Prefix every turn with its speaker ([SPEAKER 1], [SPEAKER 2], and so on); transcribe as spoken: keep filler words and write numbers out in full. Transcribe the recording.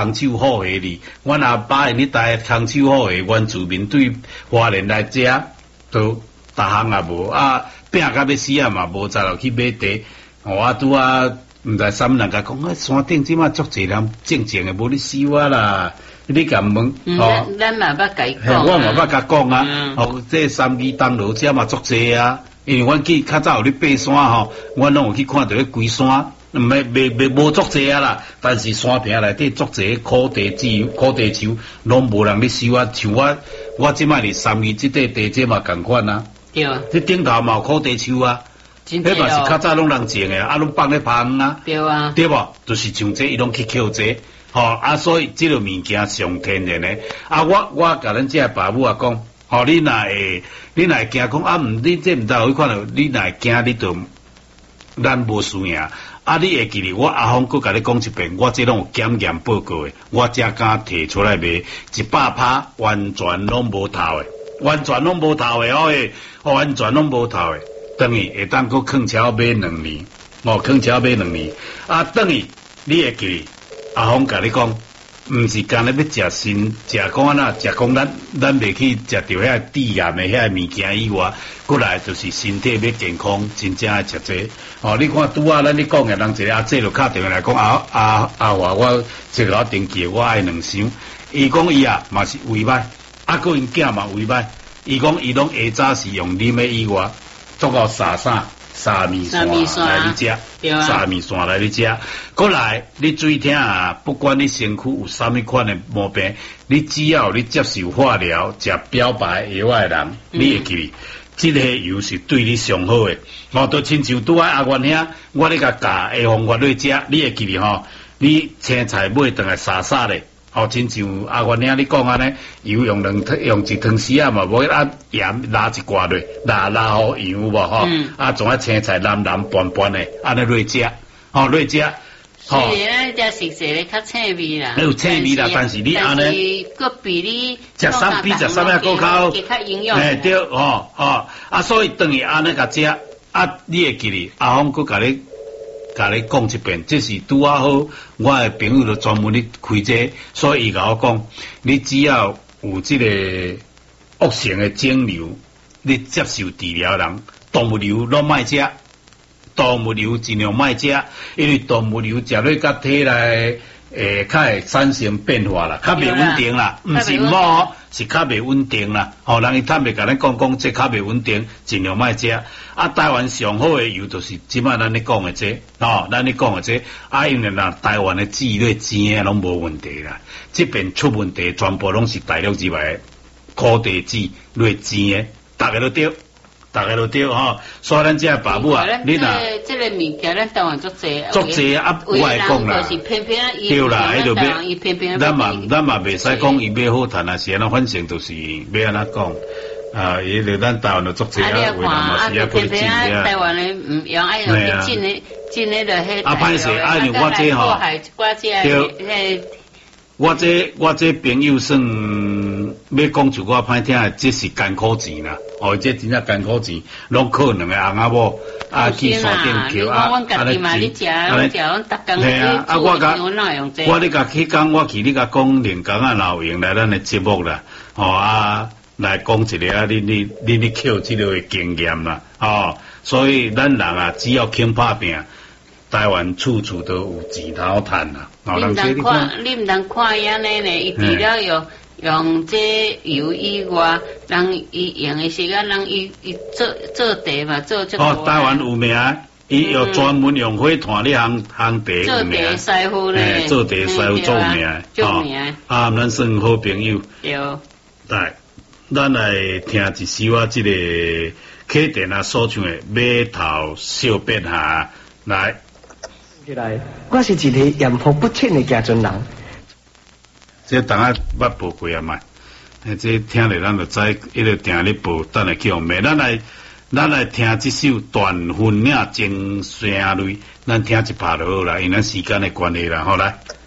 [SPEAKER 1] 空手好下哩，阮阿爸因咧带空手好下，原住民对华人来食都逐项也无啊，拼甲要死啊嘛，无再落去买茶。哦啊拄啊，毋知啥物人甲讲啊，山顶即马足侪人正正诶，无你死我啦！你甲问，
[SPEAKER 2] 哦，咱嘛捌甲伊讲，
[SPEAKER 1] 我嘛捌甲讲啊，哦，这三义东路遮嘛足侪啊，因为阮去较早有咧爬山吼，阮拢有去看到咧规山。没没没无足济啊啦，但是山坪内底足济苦地枝、苦地树，拢无人咧收啊。像我，我即摆伫三义即块地这嘛共款啊。
[SPEAKER 2] 对啊。
[SPEAKER 1] 这顶头嘛有苦地树啊，迄嘛是较早拢人种诶，啊，拢放咧芳啊。
[SPEAKER 2] 对啊。
[SPEAKER 1] 对无？就是像这伊拢去扣这，吼啊，所以即个物件上天然诶。啊，我我甲咱这爸母啊讲，吼，你若会，你若会惊讲啊，毋，你这毋知有看到，你若会惊，你就咱无输赢。啊！你会记哩？我阿峰佮甲你讲一遍，我这拢有检验报告诶，我才敢摕出来卖，一百趴完全拢无头诶，完全拢无头诶，哦诶，完全拢无头诶，等于会当佮囥车买两年，哦，囥车买两年，啊，等于你会记哩？阿峰甲你讲，毋是干咧要食新，食讲呐，食讲咱咱袂去食着遐致癌诶遐物件以外。过来就是身体要健康，真正爱食这。哦，你看拄啊，咱你讲诶，人一个阿姐就敲电话来讲，阿阿阿华，我这个我登记，我爱两箱。伊讲伊啊，嘛是胃歹，啊，个因囝嘛胃歹。伊讲伊拢下早是用啉诶以外，足够沙沙沙米线来你食，沙米线来你食。过来，你水听啊，不管你身躯有啥物款诶毛病，你只要你接受化疗、食标靶药诶人，你会记。这个油是对你上好诶，哦，都亲像拄啊阿元兄，我咧甲教下方法去食，你会记哩吼？你青菜买倒来沙沙咧，哦，亲像阿元兄你讲安尼，油用两用一汤匙啊嘛，无啊盐拉一寡落，拉拉好油无吼，嗯、啊，种啊青菜蓝蓝斑斑诶，安尼落食，哦，落食。
[SPEAKER 2] 是咧，只食食咧较清味啦。
[SPEAKER 1] 有清味啦，但是你安尼，
[SPEAKER 2] 个比你
[SPEAKER 1] 食三比食三啊个口，
[SPEAKER 2] 较营养。
[SPEAKER 1] 哎对，哦哦，啊，所以等于安尼甲食，啊，你会记哩？阿峰佮甲你甲你讲一遍，这是拄啊好，我诶朋友就专门咧开这，所以伊甲我讲，你只要有即个恶性诶肿瘤，你接受治疗人，动物瘤拢莫食。动物油尽量莫食，因为动物油食落甲体内诶，较会产生变化啦，较袂稳定啦，毋是无，是较袂稳定啦。吼，人伊坦白甲咱讲讲，这较袂稳定，尽量莫食。啊，台湾上好诶油就是即摆咱咧讲诶这，吼，咱咧讲诶这，啊，因为若台湾诶籽类甜诶拢无问题啦，这边出问题全部拢是大陆之外苦地籽类甜诶，逐个都对。大家都对吼，所以咱这爸母啊，你若
[SPEAKER 2] 这个物件咱台湾足济，
[SPEAKER 1] 足济啊，我来讲啦，
[SPEAKER 2] 对
[SPEAKER 1] 啦，迄就要，咱嘛咱嘛袂使讲伊买好赚啊，是安那，反正就是要安那讲啊，伊就咱台湾就足济啊，为人嘛是要过进啊。
[SPEAKER 2] 台湾咧唔用爱用去进咧，进咧就迄
[SPEAKER 1] 啊，歹势，啊，因为我这吼，对。我这我这朋友算要讲就我歹听，这是艰苦钱啦。哦，这真正艰苦钱，拢靠两个翁仔某啊去山顶捡啊，啊来钱，啊来钱。嘿啊，啊我甲我咧甲去讲，我去你甲讲连工啊老用来咱的节目啦，哦啊来讲一个啊，你你你你扣这个经验啦，哦，所以咱人啊，只要肯打拼。台湾处处都有钱头赚啦，
[SPEAKER 2] 你唔通看，你唔通看安尼呢？伊除了用用这油以外，人伊用的是啊，人伊伊做做茶嘛，做这个。
[SPEAKER 1] 哦，台湾有名，伊有专门用火炭咧烘烘茶有名。
[SPEAKER 2] 做茶师傅咧，
[SPEAKER 1] 做茶师傅做名，
[SPEAKER 2] 做名。
[SPEAKER 1] 啊，咱算好朋友。
[SPEAKER 2] 有。
[SPEAKER 1] 来，咱来听一首啊，这个客店啊所唱的《码头小别下》来。
[SPEAKER 3] 起来，我是一个严苛不清的家尊人。
[SPEAKER 1] 这等下捌报过啊嘛，这听了咱就知，一直定咧报，等下去用骂。咱来，咱来听这首《断魂岭情声泪》，咱听一拍就好啦，因为时间的关系啦，好来。